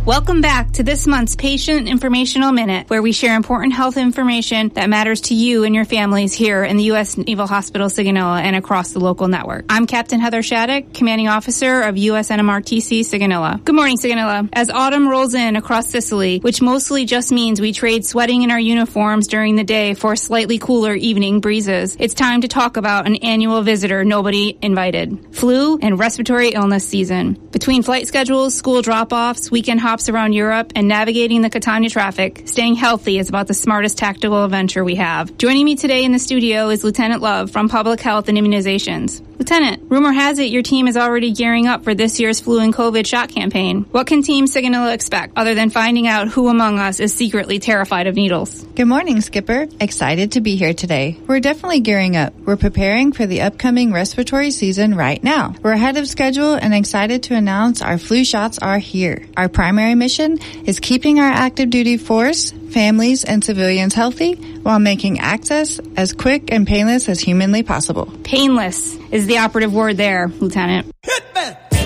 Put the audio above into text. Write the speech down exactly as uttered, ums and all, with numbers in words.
Welcome back to this month's Patient Informational Minute, where we share important health information that matters to you and your families here in the U S Naval Hospital Sigonella and across the local network. I'm Captain Heather Shattuck, Commanding Officer of U S N M R T C Sigonella. Good morning, Sigonella. As autumn rolls in across Sicily, which mostly just means we trade sweating in our uniforms during the day for slightly cooler evening breezes, it's time to talk about an annual visitor nobody invited: flu and respiratory illness season. Between flight schedules, school drop-offs, weekend hops around Europe, and navigating the Catania traffic, staying healthy is about the smartest tactical adventure we have. Joining me today in the studio is Lieutenant Love from Public Health and Immunizations. Lieutenant, rumor has it your team is already gearing up for this year's flu and COVID shot campaign. What can Team Sigonella expect, other than finding out who among us is secretly terrified of needles? Good morning, Skipper. Excited to be here today. We're definitely gearing up. We're preparing for the upcoming respiratory season right now. We're ahead of schedule and excited to announce our flu shots are here. Our primary mission is keeping our active duty force, families, and civilians healthy while making access as quick and painless as humanly possible. Painless is the operative word there, Lieutenant.